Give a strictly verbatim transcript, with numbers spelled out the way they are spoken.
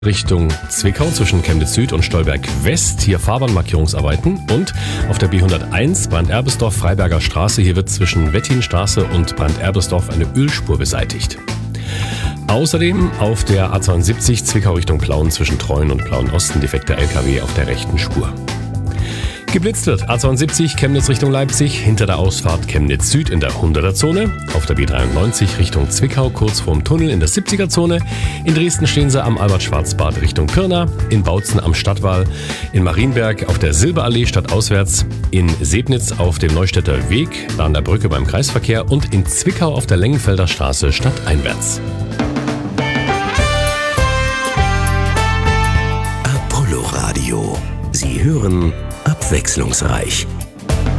Richtung Zwickau zwischen Chemnitz Süd und Stolberg West. Hier Fahrbahnmarkierungsarbeiten. Und auf der B hunderteins Brand-Erbesdorf-Freiberger Straße. Hier wird zwischen Wettinstraße und Brand-Erbesdorf eine Ölspur beseitigt. Außerdem auf der A zweiundsiebzig Zwickau Richtung Plauen zwischen Treuen und Plauen Osten defekter L K W auf der rechten Spur. Geblitzt wird A zweiundsiebzig Chemnitz Richtung Leipzig hinter der Ausfahrt Chemnitz Süd in der hunderter-Zone. Auf der B dreiundneunzig Richtung Zwickau kurz vorm Tunnel in der siebziger-Zone. In Dresden stehen sie am Albert-Schwarz-Bad Richtung Pirna. In Bautzen am Stadtwall. In Marienberg auf der Silberallee stadtauswärts. In Sebnitz auf dem Neustädter Weg, da an der Brücke beim Kreisverkehr. Und in Zwickau auf der Lengenfelder Straße stadteinwärts. Apollo Radio. Sie hören abwechslungsreich.